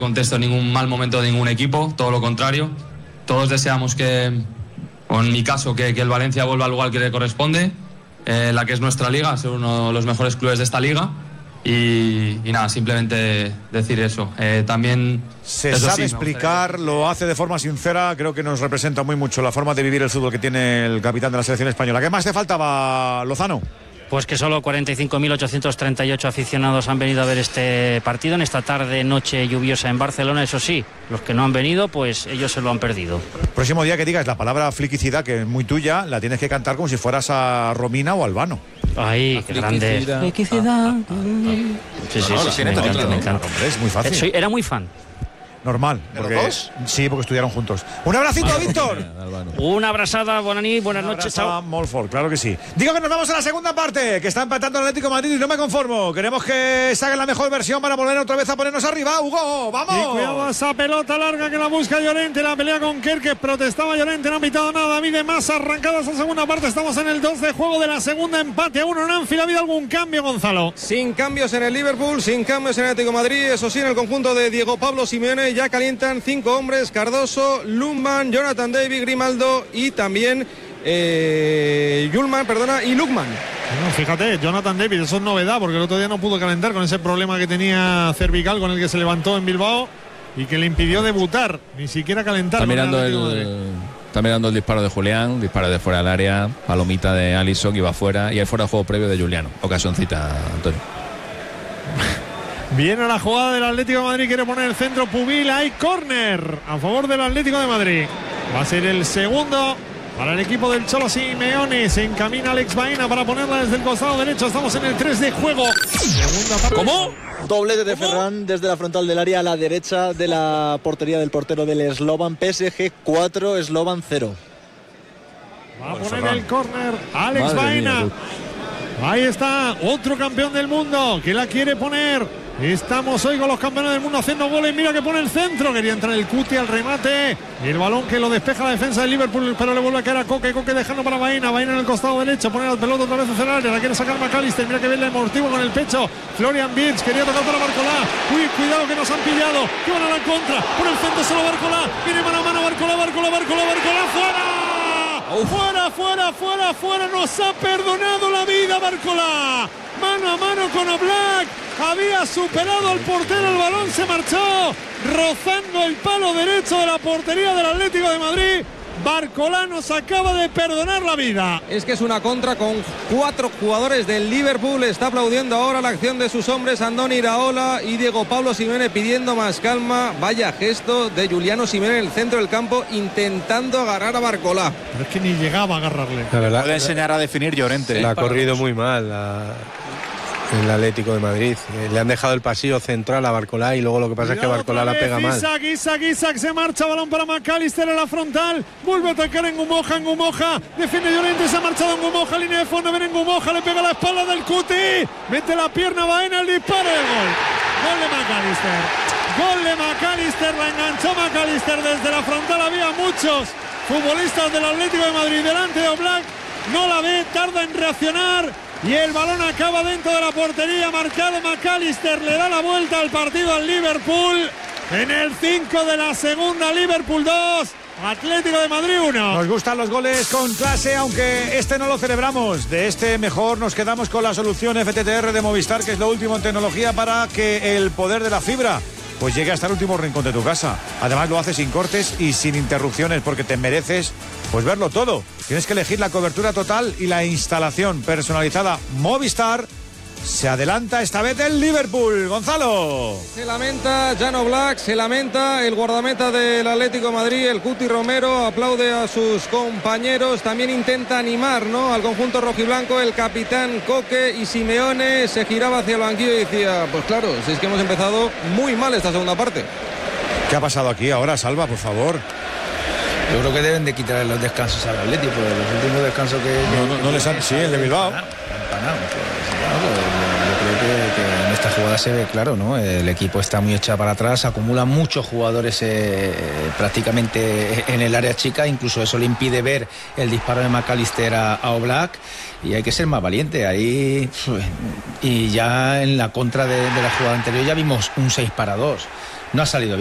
contesto ningún mal momento de ningún equipo, todo lo contrario. Todos deseamos que, o en mi caso, que el Valencia vuelva al lugar que le corresponde, la que es nuestra liga, ser uno de los mejores clubes de esta liga. Y nada, simplemente decir eso. También se sabe explicar, lo hace de forma sincera. Creo que nos representa muy mucho la forma de vivir el fútbol que tiene el capitán de la selección española. ¿Qué más te faltaba, Lozano? Pues que solo 45.838 aficionados han venido a ver este partido en esta tarde, noche lluviosa en Barcelona. Eso sí, los que no han venido, pues ellos se lo han perdido. Próximo día que digas la palabra fliquicidad, que es muy tuya, la tienes que cantar como si fueras a Romina o Albano. Ay, qué grande. Fliquicidad. Sí, me encanta. Hombre, es muy fácil. Era muy fan. Normal. Porque, ¿los dos? Sí, porque estudiaron juntos. ¡Un abracito, Víctor! Una abrazada, buenas noches, chao. Molford, claro que sí. Digo que nos vamos a la segunda parte, que está empatando el Atlético de Madrid y no me conformo. Queremos que se haga la mejor versión para volver otra vez a ponernos arriba. Hugo, ¡vamos! Y cuidado esa pelota larga que la busca Llorente, la pelea con Kerkez, protestaba Llorente, no ha pitado nada. David de Massa, arrancada esa segunda parte, estamos en el 2 de juego de la segunda, empate a 1 en Anfield. ¿Ha habido algún cambio, Gonzalo? Sin cambios en el Liverpool, sin cambios en el Atlético de Madrid, eso sí, en el conjunto de Diego Pablo Simeone ya calientan 5 hombres: Cardoso, Lundman, Jonathan David, Grimaldo y también Yulman, y Lukman. No, fíjate, Jonathan David, eso es novedad, porque el otro día no pudo calentar con ese problema que tenía cervical con el que se levantó en Bilbao y que le impidió debutar, ni siquiera calentar. Está mirando el disparo de Julián, disparo de fuera del área, palomita de Alisson, iba fuera, y el fuera de juego previo de Juliano. Ocasióncita, Antonio. Viene la jugada del Atlético de Madrid, quiere poner el centro Pubil, hay córner a favor del Atlético de Madrid. Va a ser el segundo para el equipo del Cholo Simeone. Se encamina Alex Baena para ponerla desde el costado derecho. Estamos en el 3 de juego. ¿Cómo? Doblete de Ferran desde la frontal del área a la derecha de la portería del portero del Slovan. PSG 4, Slovan 0. Va a poner el córner Alex Baena. Ahí está, otro campeón del mundo que la quiere poner. Estamos hoy con los campeones del mundo haciendo goles. Mira que pone el centro. Quería entrar el Cuti al remate. El balón que lo despeja la defensa del Liverpool, pero le vuelve a caer a Coque. Coque dejando para Baena. Baena en el costado derecho. Pone la pelota otra vez hacia el área. La quiere sacar McAllister. Mira que viene el amortiguo con el pecho. Florian Wirtz quería tocar para Barcolá. Uy, cuidado que nos han pillado. Que van a la contra. Por el centro solo Barcolá. Viene mano a mano Barcolá. ¡Fuera! Nos ha perdonado la vida Barcolá. Mano a mano con Oblak. Había superado al portero, el balón se marchó rozando el palo derecho de la portería del Atlético de Madrid. Barcolá nos acaba de perdonar la vida. Es que es una contra con 4 jugadores del Liverpool. Está aplaudiendo ahora la acción de sus hombres Andoni Iraola y Diego Pablo Simeone pidiendo más calma. Vaya gesto de Giuliano Simeone en el centro del campo intentando agarrar a Barcolá. Pero es que ni llegaba a agarrarle. La verdad, puede enseñar a definir Llorente. La ha corrido muy mal el Atlético de Madrid. Le han dejado el pasillo central a Barcolá y luego lo que pasa es que Barcolá la pega mal. Isaac se marcha, balón para McAllister en la frontal, vuelve a atacar en Ngumoja, defiende Llorente, se ha marchado en Ngumoja, línea de fondo, viene Ngumoja, le pega la espalda del Cuti, mete la pierna Baena, el disparo del gol de McAllister, la enganchó McAllister desde la frontal. Había muchos futbolistas del Atlético de Madrid delante de Oblak, no la ve, tarda en reaccionar. Y el balón acaba dentro de la portería, marcado McAllister, le da la vuelta al partido al Liverpool. En el 5 de la segunda, Liverpool 2, Atlético de Madrid 1. Nos gustan los goles con clase, aunque este no lo celebramos. De este mejor nos quedamos con la solución FTTR de Movistar, que es lo último en tecnología para que el poder de la fibra pues llegue hasta el último rincón de tu casa. Además lo hace sin cortes y sin interrupciones, porque te mereces pues verlo todo. Tienes que elegir la cobertura total y la instalación personalizada. Movistar. Se adelanta esta vez el Liverpool. Gonzalo. Se lamenta Jan Oblak, se lamenta el guardameta del Atlético de Madrid, el Cuti Romero, aplaude a sus compañeros, también intenta animar, ¿no?, al conjunto rojiblanco, el capitán Coque, y Simeone se giraba hacia el banquillo y decía, pues claro, si es que hemos empezado muy mal esta segunda parte. ¿Qué ha pasado aquí ahora, Salva, por favor? Yo creo que deben de quitar los descansos al Atlético, porque los últimos descansos que... No les han... Sí, el de Bilbao. Yo creo que en esta jugada se ve claro, ¿no? El equipo está muy echado para atrás, acumula muchos jugadores prácticamente en el área chica, incluso eso le impide ver el disparo de McAllister a Oblak, y hay que ser más valiente ahí. Y ya en la contra de la jugada anterior ya vimos un 6-2. no ha salido bien.